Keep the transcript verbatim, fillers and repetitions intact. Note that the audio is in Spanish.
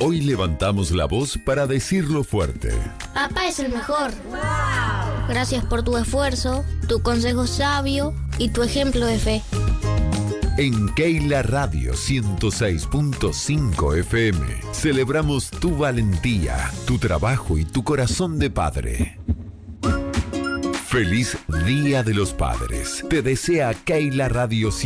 Hoy levantamos la voz para decirlo fuerte. Papá es el mejor. ¡Wow! Gracias por tu esfuerzo, tu consejo sabio y tu ejemplo de fe. En Keila Radio ciento seis punto cinco F M celebramos tu valentía, tu trabajo y tu corazón de padre. Feliz Día de los Padres. Te desea Keila Radio